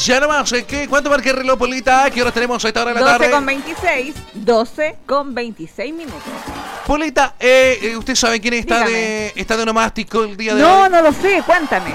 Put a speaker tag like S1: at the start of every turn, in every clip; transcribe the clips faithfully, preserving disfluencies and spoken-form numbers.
S1: Ya nomás, ¿qué? ¿Cuánto marca el reloj, Polita? ¿Qué horas tenemos a esta hora de la tarde?
S2: doce con veintiséis, doce con veintiséis minutos.
S1: Polita, eh, eh, ¿usted sabe quién está
S2: Dígame.
S1: de está de onomástico el día de
S2: No,
S1: hoy?
S2: no lo sé, cuéntame.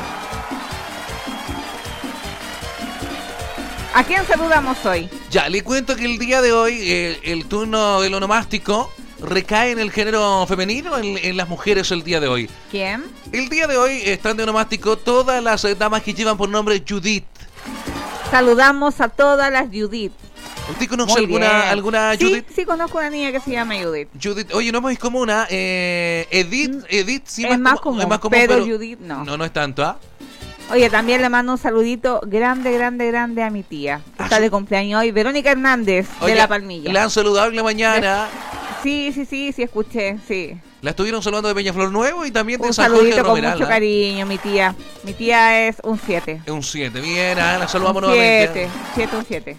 S2: ¿A quién saludamos hoy?
S1: Ya, le cuento que el día de hoy eh, el turno del onomástico recae en el género femenino, en, en las mujeres el día de hoy.
S2: ¿Quién?
S1: El día de hoy están de onomástico todas las eh, damas que llevan por nombre Judith.
S2: Saludamos a todas las Judith.
S1: ¿Usted conoce
S2: Muy
S1: alguna,
S2: bien.
S1: alguna
S2: Sí,
S1: Judith?
S2: sí, conozco una niña que se llama Judith.
S1: Judith, oye, no es muy común, ¿ah? Eh, Edith, Edith sí
S2: Es más
S1: como-
S2: común,
S1: es más común,
S2: pero Judith no.
S1: No, no es tanto, ¿ah?
S2: Oye, también le mando un saludito grande, grande, grande a mi tía.
S1: Ah,
S2: Está
S1: sí.
S2: de cumpleaños hoy, Verónica Hernández,
S1: Oye,
S2: de La Palmilla.
S1: la han saludado en la mañana.
S2: Sí, sí, sí, sí, escuché, sí.
S1: La estuvieron saludando de Peñaflor Nuevo y también de
S2: Un
S1: San Jorge de
S2: saludito con
S1: Romeral.
S2: mucho
S1: ¿ah?
S2: cariño, mi tía. Mi tía es un siete.
S1: Es un siete, bien, ah, la saludamos
S2: Un
S1: nuevamente.
S2: siete, siete, un siete.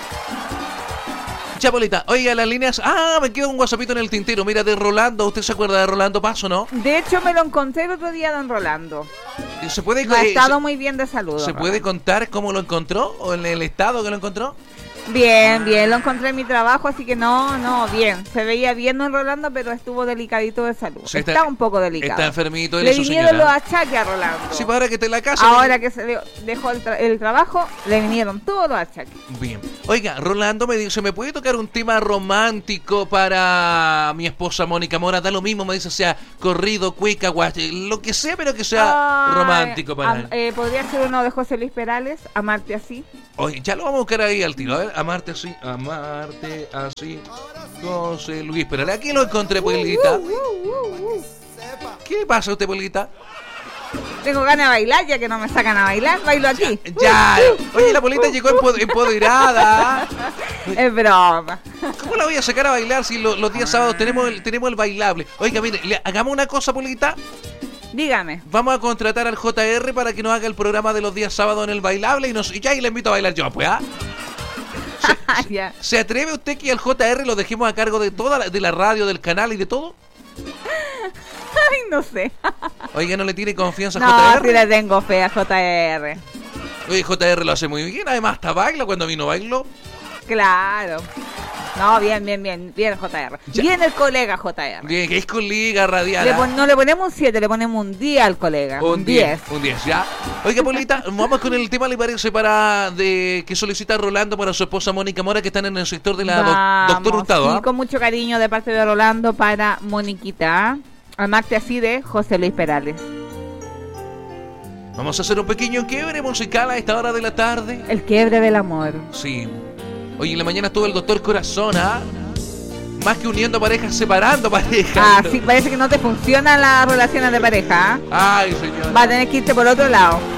S1: Chapolita, oiga, las líneas. Ah, me queda un WhatsAppito en el tintero. Mira, de Rolando. ¿Usted se acuerda de Rolando Paso, no?
S2: De hecho, me lo encontré el otro día, don Rolando.
S1: ¿Se puede,
S2: No ha
S1: eh,
S2: estado
S1: se,
S2: muy bien de salud.
S1: ¿se
S2: don
S1: puede
S2: Rolando.
S1: contar cómo lo encontró? ¿O en el estado que lo encontró?
S2: Bien, bien, lo encontré en mi trabajo, así que no, no, bien. Se veía bien don Rolando, pero estuvo delicadito de salud.
S1: Sí,
S2: está,
S1: está-
S2: un poco delicado.
S1: Está enfermito. él
S2: Le
S1: y su
S2: vinieron los
S1: señora.
S2: achaques a Rolando.
S1: Sí, para ahora que está en la casa.
S2: Ahora que se de- dejó el, tra- el trabajo, le vinieron todos los achaques.
S1: Bien. Oiga, Rolando me dice, ¿me puede tocar un tema romántico para mi esposa Mónica Mora? Da lo mismo, me dice, sea corrido, cueca, guache, lo que sea, pero que sea
S2: Ay,
S1: romántico para
S2: am-
S1: él.
S2: eh, Podría ser uno de José Luis Perales, Amarte así.
S1: Oye, ya lo vamos a buscar ahí al tiro. A ver, amarte así, amarte así, José Luis. Pero aquí lo encontré, Polita.
S2: Uh, uh, uh, uh.
S1: ¿Qué le pasa a usted, Polita?
S2: Tengo ganas de bailar, ya que no me sacan a bailar, bailo aquí.
S1: Ya. Oye, la Polita llegó empo- empoderada.
S2: Es broma.
S1: ¿Cómo la voy a sacar a bailar si lo- los días sábados tenemos el, tenemos el bailable? Oiga, mire, le- hagamos una cosa, Polita.
S2: Dígame.
S1: Vamos a contratar al J R para que nos haga el programa de los días sábados en el bailable y, nos, y ya ahí le invito a bailar yo, pues, ¿ah?
S2: Ya.
S1: ¿Se atreve usted que al J R lo dejemos a cargo de toda la, de la radio, del canal y de todo?
S2: Ay, no sé.
S1: Oiga, ¿no le tiene confianza a
S2: No,
S1: J R?
S2: sí le tengo fe a J R.
S1: Oye, J R lo hace muy bien, además hasta baila cuando vino bailo.
S2: Claro. No, bien, bien, bien, bien J R.
S1: Ya.
S2: Bien el colega J R.
S1: Bien, que es con liga radial.
S2: Le
S1: ¿ah?
S2: pon- no le ponemos un siete, le ponemos un diez al colega. Un diez.
S1: Un diez, ya. Oiga, Polita, vamos con el tema, ¿le parece? Para de que solicita Rolando para su esposa Mónica Mora, que están en el sector de la doc-
S2: Vamos,
S1: Doctor Hurtado.
S2: sí,
S1: ¿ah?
S2: con mucho cariño de parte de Rolando para Moniquita. Amarte así de José Luis Perales.
S1: Vamos a hacer un pequeño quiebre musical a esta hora de la tarde.
S2: El quiebre del amor.
S1: Sí. Hoy en la mañana estuvo el doctor Corazón, ¿ah? Más que uniendo parejas, separando parejas.
S2: Ah, sí, parece que no te funcionan las relaciones de pareja. ¿ah?
S1: Ay, señor.
S2: Va a tener que irte por otro lado.